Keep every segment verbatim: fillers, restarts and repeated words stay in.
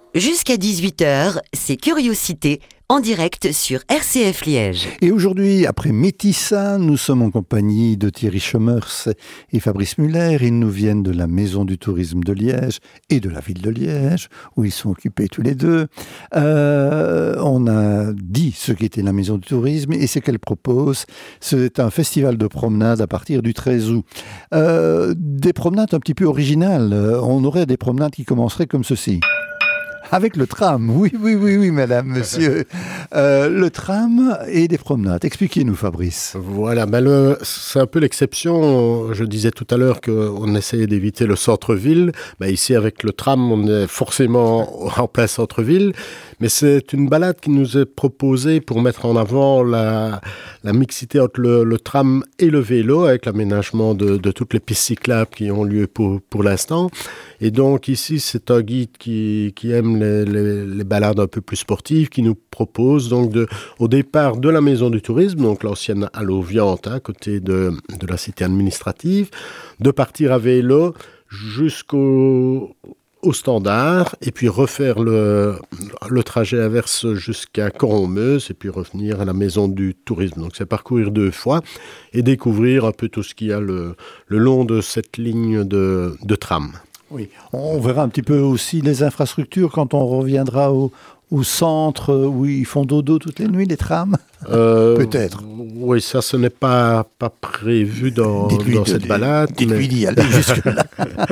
Jusqu'à dix-huit heures, c'est Curiosité, en direct sur R C F Liège. Et aujourd'hui, après Métissa, nous sommes en compagnie de Thierry Schomers et Fabrice Muller. Ils nous viennent de la Maison du Tourisme de Liège et de la ville de Liège, où ils sont occupés tous les deux. Euh, on a dit ce qu'était la Maison du Tourisme et ce qu'elle propose. C'est un festival de promenade à partir du treize août. Euh, des promenades un petit peu originales. On aurait des promenades qui commenceraient comme ceci. Avec le tram, oui, oui, oui, oui, madame, monsieur. Euh, le tram et des promenades. Expliquez-nous, Fabrice. Voilà, ben le, c'est un peu l'exception. Je disais tout à l'heure qu'on essayait d'éviter le centre-ville. Ben ici, avec le tram, on est forcément en plein centre-ville. Mais c'est une balade qui nous est proposée pour mettre en avant la, la mixité entre le, le tram et le vélo, avec l'aménagement de, de toutes les pistes cyclables qui ont lieu pour, pour l'instant. Et donc ici, c'est un guide qui, qui aime les, les, les balades un peu plus sportives, qui nous propose donc de, au départ de la Maison du Tourisme, donc l'ancienne Alloviante, hein, à côté de, de la cité administrative, de partir à vélo jusqu'au au standard, et puis refaire le, le trajet inverse jusqu'à Coron-Meuse, et puis revenir à la Maison du Tourisme. Donc c'est parcourir deux fois et découvrir un peu tout ce qu'il y a le, le long de cette ligne de, de tram. Oui, on verra un petit peu aussi les infrastructures quand on reviendra au, au centre où ils font dodo toutes les nuits, les trams. Euh, Peut-être. Oui, ça, ce n'est pas, pas prévu dans, dans cette balade. Dites-lui d'y aller jusque-là.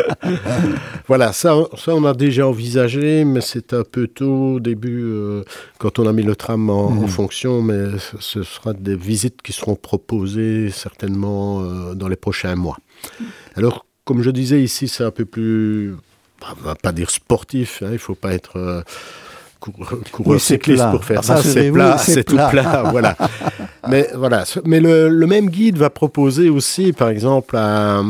Voilà, ça, ça, on a déjà envisagé, mais c'est un peu tôt au début, euh, quand on a mis le tram en, mmh. en fonction, mais ce sera des visites qui seront proposées certainement euh, dans les prochains mois. Alors, comme je disais, ici, c'est un peu plus, on va pas dire sportif, hein, il ne faut pas être euh, coureur oui, cycliste pour faire ça, c'est plat, c'est, c'est tout plat, plat voilà. Mais voilà, mais le, le même guide va proposer aussi, par exemple, à, à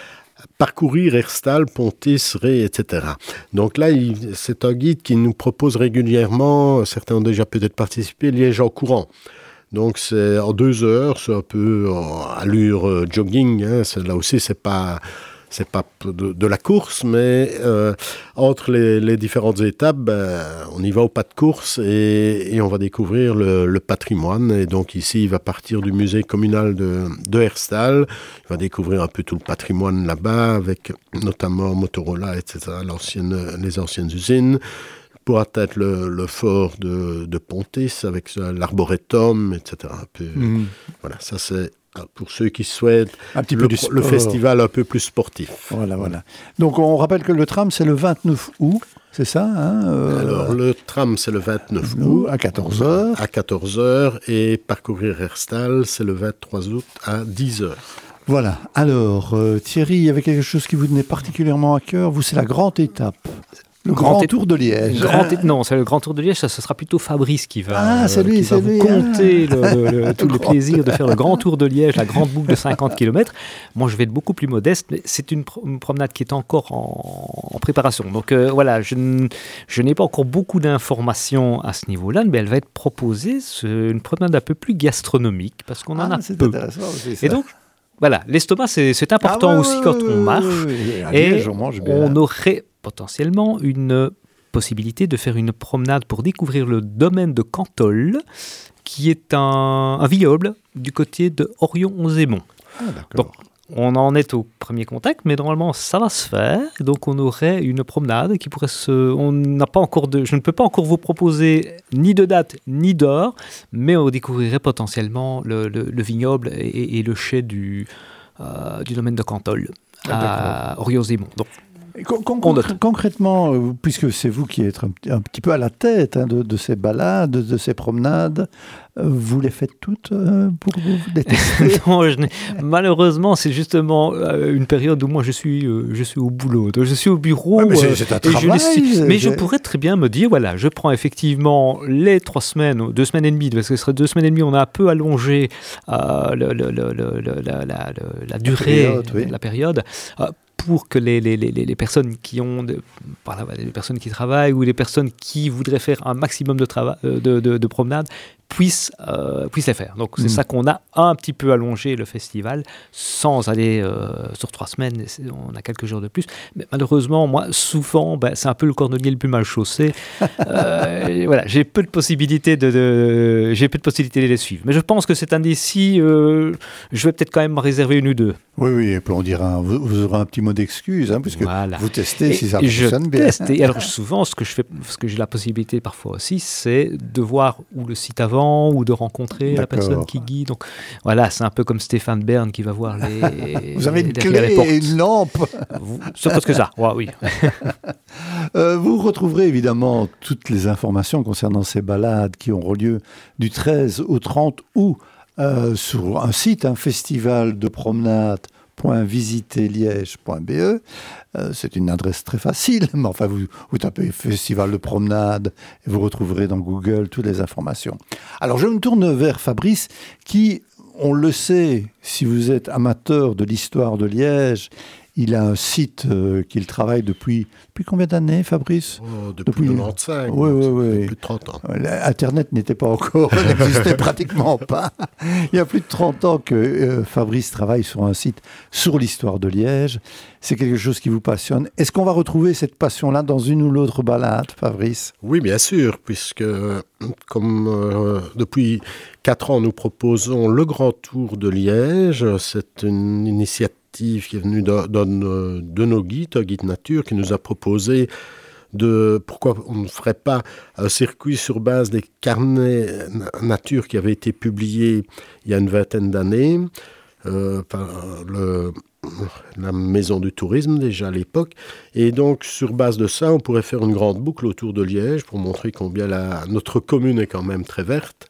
parcourir Herstal, Pontis, Ré, et cetera. Donc là, il, c'est un guide qui nous propose régulièrement, certains ont déjà peut-être participé, Liège en courant. Donc c'est en deux heures, c'est un peu en allure euh, jogging, hein, c'est, là aussi c'est pas... C'est pas de, de la course, mais euh, entre les, les différentes étapes, ben, on y va au pas de course et, et on va découvrir le, le patrimoine. Et donc ici, il va partir du musée communal de, de Herstal. Il va découvrir un peu tout le patrimoine là-bas, avec notamment Motorola, et cetera, l'ancienne, les anciennes usines. Pour atteindre le, le fort de, de Pontis, avec l'arboretum, et cetera. Un peu, mmh. Voilà, ça c'est... Pour ceux qui souhaitent un petit le, peu le festival un peu plus sportif. Voilà, voilà. Donc on rappelle que le tram c'est le vingt-neuf août, c'est ça hein euh... Alors le tram c'est le vingt-neuf août à quatorze heures. À quatorze heures et parcourir Herstal c'est le vingt-trois août à dix heures. Voilà. Alors euh, Thierry, il y avait quelque chose qui vous tenait particulièrement à cœur. Vous, c'est la grande étape. Le grand, grand tour de Liège. Grand é- non, c'est le grand tour de Liège, ça, ce sera plutôt Fabrice qui va, ah, c'est lui, qui c'est va lui, vous conter ah. le, le, le, tout le plaisir de faire le grand tour de Liège, la grande boucle de cinquante kilomètres. Moi, je vais être beaucoup plus modeste, mais c'est une, pro- une promenade qui est encore en, en préparation. Donc euh, voilà, je, n- je n'ai pas encore beaucoup d'informations à ce niveau-là, mais elle va être proposée, c'est une promenade un peu plus gastronomique, parce qu'on en ah, a c'est peu. Intéressant aussi, ça. Et donc, voilà, l'estomac, c'est, c'est important ah, ouais, aussi ouais, quand ouais, on marche. Ouais, ouais, ouais. Et Liège, on, mange bien. On aurait potentiellement une possibilité de faire une promenade pour découvrir le domaine de Cantolle, qui est un, un vignoble du côté de Orion-Zémont. Ah, d'accord. Donc, on en est au premier contact, mais normalement, ça va se faire. Donc, on aurait une promenade qui pourrait se... On n'a pas encore de... Je ne peux pas encore vous proposer ni de date, ni d'heure, mais on découvrirait potentiellement le, le, le vignoble et, et le chai du, euh, du domaine de Cantolle ah, à Orion-Zémont. Donc, Con- con- concrètement, euh, puisque c'est vous qui êtes un, un petit peu à la tête hein, de, de ces balades, de, de ces promenades, euh, vous les faites toutes euh, pour vous détester? Non, je n'ai... malheureusement, c'est justement euh, une période où moi je suis, euh, je suis au boulot, donc je suis au bureau. Ouais, mais c'est, c'est un travail, je suis... c'est... Mais je pourrais très bien me dire, voilà, je prends effectivement les trois semaines, deux semaines et demie, parce que ce serait deux semaines et demie, on a un peu allongé euh, le, le, le, le, le, la, la, la durée, la période, oui. la période euh, pour que les, les, les, les personnes qui ont de, voilà, les personnes qui travaillent ou les personnes qui voudraient faire un maximum de, trava- de, de, de promenades puissent, euh, puissent les faire. Donc c'est Mmh. ça qu'on a un petit peu allongé le festival, sans aller euh, sur trois semaines, on a quelques jours de plus. Mais malheureusement, moi, souvent, ben, c'est un peu le cordonnier le plus mal chaussé. euh, voilà, j'ai peu de possibilités de, de, j'ai peu de possibilités de les suivre. Mais je pense que cette année-ci, euh, je vais peut-être quand même en réserver une ou deux. Oui, oui, et puis on dira, vous, vous aurez un petit mot d'excuse, hein, puisque Voilà. vous testez Et si ça je fonctionne bien. teste. Et alors souvent, ce que je fais, ce que j'ai la possibilité parfois aussi, c'est de voir ou le site avant, ou de rencontrer la D'accord. personne qui guide. Donc voilà, c'est un peu comme Stéphane Bern qui va voir les. Vous avez une derrière les clé portes. et une lampe. Vous- C'est presque ça. Ouais, oui. Euh, vous retrouverez évidemment toutes les informations concernant ces balades qui auront lieu du treize au trente août euh, sur un site, un festival de promenade point visiter liège point b e. Euh, c'est une adresse très facile, mais enfin vous, vous tapez festival de promenade et vous retrouverez dans Google toutes les informations. Alors je me tourne vers Fabrice qui, on le sait, si vous êtes amateur de l'histoire de Liège, il a un site euh, qu'il travaille depuis, depuis combien d'années, Fabrice? Oh, depuis, Depuis- quatre-vingt-quinze, Oui, donc oui, ça oui. fait plus de trente ans. Euh, Internet n'était pas encore, n'existait pratiquement pas. Il y a plus de trente ans que euh, Fabrice travaille sur un site sur l'histoire de Liège. C'est quelque chose qui vous passionne. Est-ce qu'on va retrouver cette passion-là dans une ou l'autre balade, Fabrice? Oui, bien sûr, puisque comme euh, depuis quatre ans, nous proposons le Grand Tour de Liège. C'est une initiative qui est venue d'un de, de nos guides, un guide nature, qui nous a proposé de pourquoi on ne ferait pas un circuit sur base des carnets nature qui avaient été publiés il y a une vingtaine d'années euh, par le, la maison du tourisme déjà à l'époque. Et donc sur base de ça, on pourrait faire une grande boucle autour de Liège pour montrer combien la, notre commune est quand même très verte.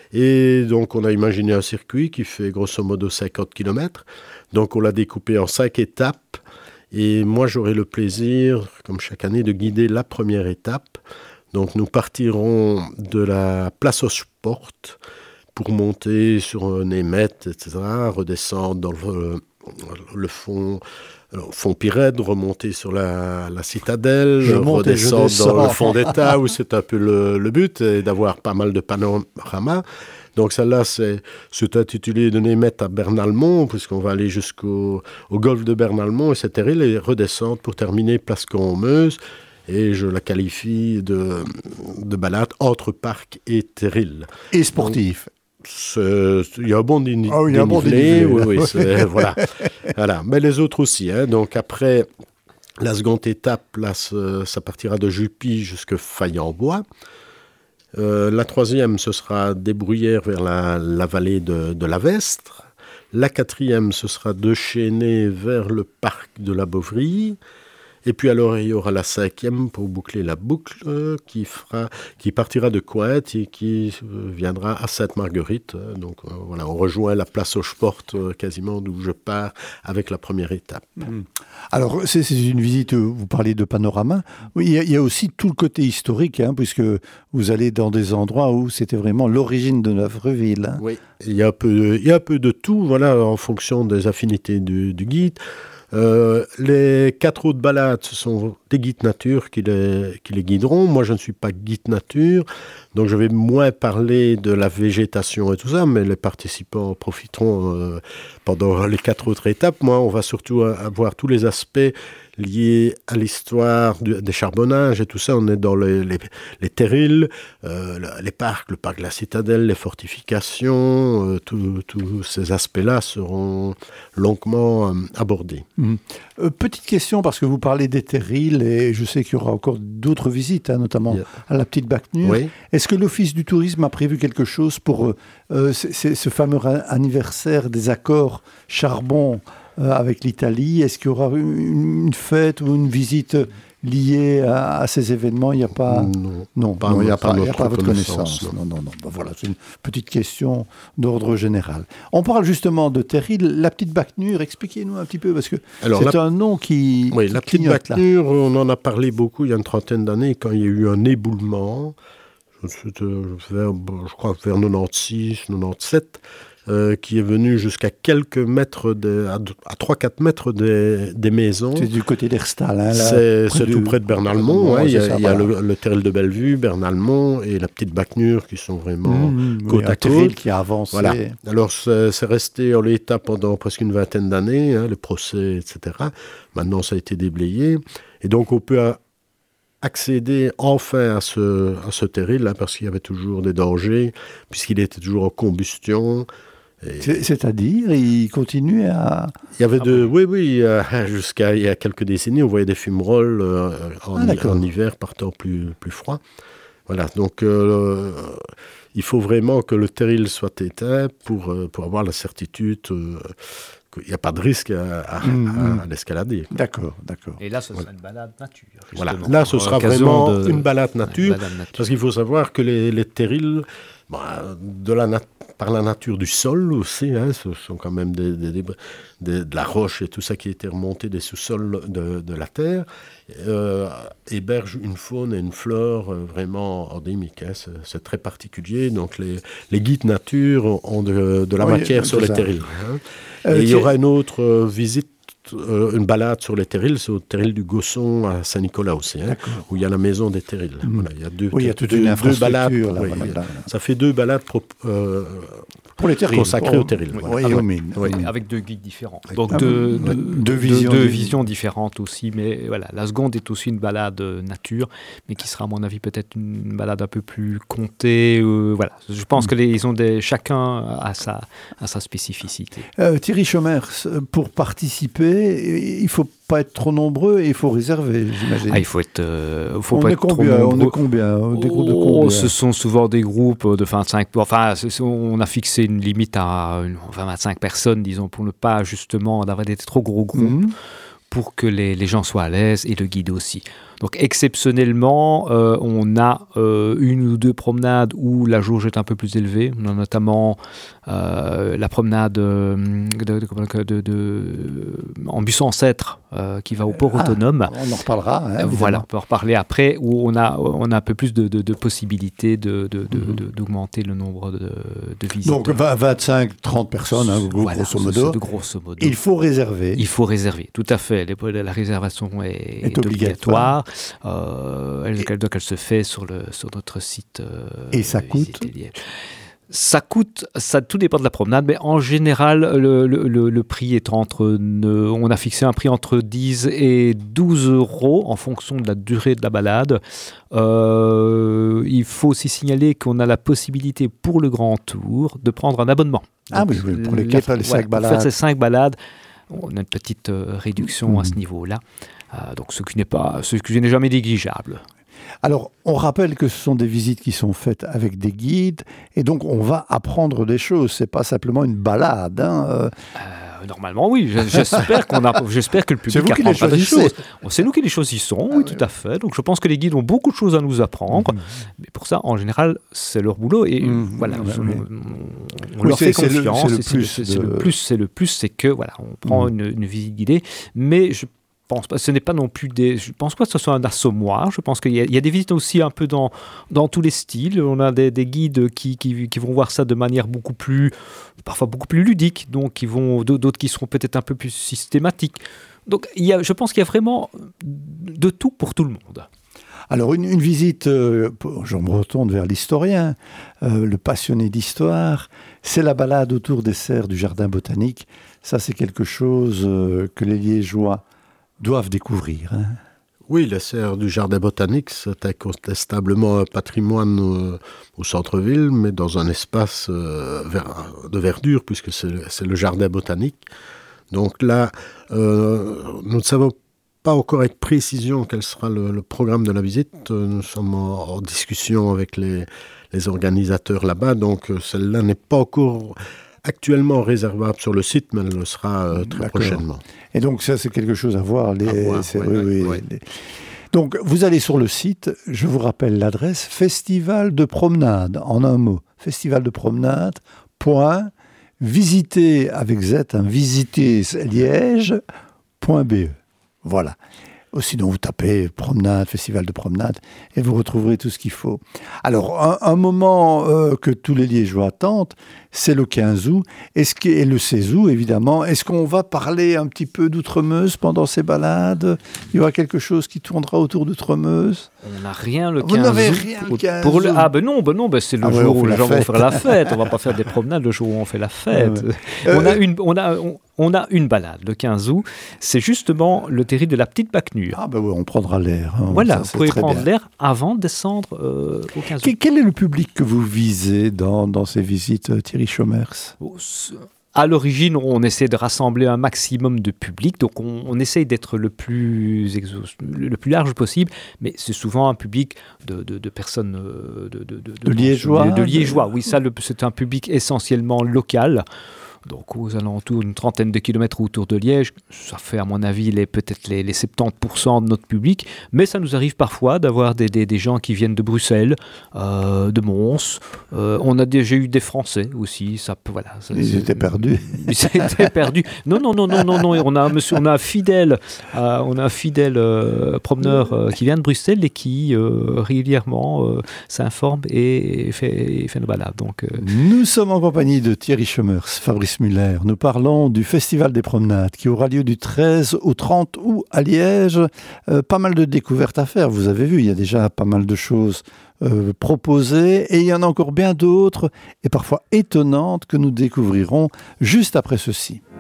Et donc on a imaginé un circuit qui fait grosso modo cinquante kilomètres. Donc on l'a découpé en cinq étapes. Et moi, j'aurai le plaisir, comme chaque année, de guider la première étape. Donc, nous partirons de la place aux Sport pour monter sur un émette, et cetera, redescendre dans le, le fond, le fond Pirède, remonter sur la, la citadelle, Je monte et je redescendre descends. dans le fond d'État, où c'est un peu le, le but, et d'avoir pas mal de panoramas. Donc celle-là, c'est, c'est intitulé de Németh à Bernalmont, puisqu'on va aller jusqu'au au golfe de Bernalmont, et c'est terrible, et redescendre pour terminer Place Coron-Meuse. Et je la qualifie de, de balade entre Parc et Terril. Et sportif. C'est- Il y a un bon déni- Ah oui, il y a un bon dénivelé. dénivelé, Oui, là. oui, c'est- voilà. voilà. Mais les autres aussi. Hein. Donc après, la seconde étape, là, ce- ça partira de Jupy jusqu'à Failles-en-Bois. Euh, la troisième, ce sera des Bruyères vers la, la vallée de, de la Vestre. La quatrième, ce sera de Chénet vers le parc de la Bovrie. Et puis alors, il y aura la cinquième pour boucler la boucle euh, qui, fera, qui partira de Coët et qui euh, viendra à Sainte-Marguerite. Euh, donc euh, voilà, on rejoint la place aux Sport euh, quasiment d'où je pars avec la première étape. Alors, c'est, c'est une visite, euh, vous parlez de panorama. Oui, il y a, il y a aussi tout le côté historique, hein, puisque vous allez dans des endroits où c'était vraiment l'origine de notre ville. Hein. Oui, il y a un peu de, il y a un peu de tout, voilà, en fonction des affinités du, du guide. Euh, les quatre autres balades, ce sont des guides nature qui les, qui les guideront. Moi, je ne suis pas guide nature, donc je vais moins parler de la végétation et tout ça, mais les participants profiteront euh, pendant les quatre autres étapes. Moi, on va surtout avoir tous les aspects liés à l'histoire du, des charbonnages et tout ça. On est dans les, les, les terrils, euh, les parcs, le parc de la Citadelle, les fortifications, euh, tous ces aspects-là seront longuement euh, abordés. Mmh. Euh, petite question, parce que vous parlez des terrils, et je sais qu'il y aura encore d'autres visites, hein, notamment Yeah. à la Petite Bacnure. Oui. Est-ce que l'Office du tourisme a prévu quelque chose pour euh, euh, c- c- ce fameux a- anniversaire des accords charbon euh, avec l'Italie? Est-ce qu'il y aura une, une fête ou une visite liée à, à ces événements? Il n'y a pas... Non. Non, Pas non, il n'y a à pas, il y a notre pas à votre connaissance, connaissance. non. Non, non, non. Ben voilà, c'est une petite question d'ordre général. On parle justement de Terril. La Petite Bacnure, expliquez-nous un petit peu, parce que Alors, c'est la- un nom qui, Oui, qui la Petite clignote, là. Bacnure, on en a parlé beaucoup il y a une trentaine d'années, quand il y a eu un éboulement, c'était vers, je crois vers quatre-vingt-seize, quatre-vingt-dix-sept, euh, qui est venu jusqu'à quelques mètres, de, à, à trois à quatre mètres des, des maisons. C'est du côté d'Herstal. Hein, c'est c'est du... tout près de Bernalmont. Ouais, il y a, ça, il y a voilà. le, le terril de Bellevue, Bernalmont et la petite Bacnure qui sont vraiment mmh, côte oui, à côte. Qui a avancé. Voilà. Alors c'est, c'est resté en l'état pendant presque une vingtaine d'années, hein, le procès, et cetera. Maintenant ça a été déblayé. Et donc on peut accéder enfin à ce, à ce terril, hein, parce qu'il y avait toujours des dangers, puisqu'il était toujours en combustion. Et c'est, c'est-à-dire, il continuait à... Il y avait de... Oui, oui, euh, jusqu'à il y a quelques décennies, on voyait des fumerolles euh, en, ah, hi- en hiver par temps plus, plus froid. Voilà, donc euh, il faut vraiment que le terril soit éteint pour, euh, pour avoir la certitude euh, qu'il n'y a pas de risque à, à, mmh. à, à l'escalader. D'accord, d'accord. Et là, ce sera voilà. une balade nature. Voilà, là, ce sera vraiment de... une balade nature, ouais, balade nature. Parce qu'il faut savoir que les, les terrils, bah, de la nat- par la nature du sol aussi, hein, ce sont quand même des, des, des, des, de la roche et tout ça qui a été remonté des sous-sols de, de la terre, euh, héberge une faune et une flore euh, vraiment endémiques. Hein, c'est, c'est très particulier. Donc les, les guides nature ont de, de la oui, matière sur les terrils. Hein. Euh, et il y aura une autre euh, visite, euh, une balade sur les terrils, c'est au terril du Gosson à Saint-Nicolas aussi, hein, où il y a la maison des terrils. Mmh. Voilà, il y a deux, oui, il y a toute deux, une infrastructure. Deux balades, là, oui, voilà, là, là. Ça fait deux balades pro, euh, pour les terrils, consacrées oh, aux terrils. Oui, voilà. oui, ah, oui, oui, oui. Avec deux guides différents. Donc ah, deux, oui. deux, deux, visions, deux, deux des... visions différentes aussi. Mais voilà, la seconde est aussi une balade nature, mais qui sera à mon avis peut-être une balade un peu plus comptée. Euh, voilà, je pense mmh. que les, ils ont des, chacun a sa, a sa spécificité. Euh, Thierry Chomers, pour participer, il faut pas être trop nombreux et il faut réserver, j'imagine. Ah, il faut être, euh, faut on pas est être combien, trop nombreux. On est combien Des groupes de oh, combien ce sont souvent des groupes de vingt-cinq. Enfin, on a fixé une limite à une, enfin, vingt-cinq personnes, disons, pour ne pas justement d'avoir des trop gros groupes, mmh. pour que les, les gens soient à l'aise et le guide aussi. Donc exceptionnellement, euh, on a euh, une ou deux promenades où la jauge est un peu plus élevée. On a notamment euh, la promenade euh, de, de, de, de, en bus ancêtre euh, qui va au port ah, autonome. On en reparlera. Hein, voilà, on peut en reparler après, où on a, on a un peu plus de, de, de possibilités de, de, de, mm-hmm. de, d'augmenter le nombre de, de visites. Donc vingt-cinq trente personnes, hein, voilà, grosso modo. De grosso modo. Il faut réserver. Il faut réserver, tout à fait. La réservation est, est obligatoire. Euh, elle, elle, donc elle se fait sur, le, sur notre site. Euh, et ça coûte Ça coûte, ça, tout dépend de la promenade, mais en général, le, le, le, le prix est entre, on a fixé un prix entre dix et douze euros en fonction de la durée de la balade. Euh, il faut aussi signaler qu'on a la possibilité pour le grand tour de prendre un abonnement. Ah donc, oui, pour les, les, les cinq ouais, balades. Pour faire ces cinq balades, on a une petite euh, réduction mmh. à ce niveau-là. Euh, donc ce qui n'est pas, ce qui n'est jamais négligeable. Alors, on rappelle que ce sont des visites qui sont faites avec des guides, et donc on va apprendre des choses. C'est pas simplement une balade. Hein. Euh... Euh, normalement, oui. J'espère qu'on a, j'espère que le public apprendra des choses. C'est nous qui les choisissons, oui, tout à fait. Donc je pense que les guides ont beaucoup de choses à nous apprendre, mmh. mais pour ça, en général, c'est leur boulot et mmh. voilà, ouais, on, on oui, leur fait confiance. C'est le, c'est le, c'est, c'est, de... c'est le plus, c'est le plus, c'est que voilà, on prend mmh. une, une visite guidée, mais je pense pas, ce n'est pas non plus des, je pense pas que ce soit un assommoir. Je pense qu'il y a, il y a des visites aussi un peu dans, dans tous les styles. On a des, des guides qui, qui, qui vont voir ça de manière beaucoup plus, parfois beaucoup plus ludique, donc qui vont, d'autres qui seront peut-être un peu plus systématiques. Donc il y a, je pense qu'il y a vraiment de tout pour tout le monde. Alors une, une visite, euh, je me retourne vers l'historien, euh, le passionné d'histoire, c'est la balade autour des serres du jardin botanique. Ça c'est quelque chose euh, que les Liégeois doivent découvrir. Hein. Oui, les serres du jardin botanique, c'est incontestablement un patrimoine euh, au centre-ville, mais dans un espace euh, ver, de verdure, puisque c'est, c'est le jardin botanique. Donc là, euh, nous ne savons pas encore avec précision quel sera le, le programme de la visite. Nous sommes en, en discussion avec les, les organisateurs là-bas, donc celle-là n'est pas encore actuellement réservable sur le site, mais elle le sera euh, très D'accord. prochainement. Et donc ça, c'est quelque chose à voir. Les, à voir c'est, ouais, oui, ouais, oui, ouais. Les... Donc, vous allez sur le site, je vous rappelle l'adresse, Festival de promenade, en un mot, festival de promenade, point, visiter avec Z, hein, visiter Liège, point B E. Voilà. Sinon, vous tapez promenade, festival de promenade, et vous retrouverez tout ce qu'il faut. Alors, un, un moment euh, que tous les Liégeois attendent, c'est le quinze août, est-ce que, et le seize août, évidemment. Est-ce qu'on va parler un petit peu d'Outremeuse pendant ces balades? Il y aura quelque chose qui tournera autour d'Outremeuse? On n'a rien le quinze Vous n'avez août. rien le quinze Pour le... août. Ah ben non, ben non ben c'est le Ah ouais, jour on où fait les la gens vont fête. faire la fête. On va pas faire des promenades le jour où on fait la fête. Ah ouais. On, Euh, a une, on, a, on, on a une balade le quinze août. C'est justement le terrible de la petite Bacnure. Ah ben oui, on prendra l'air. hein. Voilà, Ça, vous c'est pouvez très prendre bien. l'air avant de descendre euh, au quinze août. Que- Quel est le public que vous visez dans, dans ces visites, euh, Thierry Chaumers? Oh, ce- À l'origine, on essaie de rassembler un maximum de public, donc on, on essaye d'être le plus, exhaust- le plus large possible, mais c'est souvent un public de, de, de personnes... euh, De, de, de, De Liégeois, De, de de- Liégeois, oui, ça, le- c'est un public essentiellement local. Donc aux alentours d'une trentaine de kilomètres autour de Liège, ça fait à mon avis les, peut-être les, les soixante-dix pour cent de notre public, mais ça nous arrive parfois d'avoir des, des, des gens qui viennent de Bruxelles, euh, de Mons, euh, on a déjà eu des Français aussi, ça peut, voilà. Ça, Ils c'est- étaient perdus. Ils étaient perdus. Non, non, non, non, non, non, on a un, monsieur, on a un fidèle, euh, on a un fidèle euh, promeneur euh, qui vient de Bruxelles et qui euh, régulièrement euh, s'informe et, et fait, et fait nos balades. Donc, euh, Nous sommes en compagnie de Thierry Chaumers, Fabrice Muller. Nous parlons du Festival des promenades qui aura lieu du treize au trente août à Liège. Euh, pas mal de découvertes à faire, vous avez vu, il y a déjà pas mal de choses euh, proposées et il y en a encore bien d'autres et parfois étonnantes que nous découvrirons juste après ceci.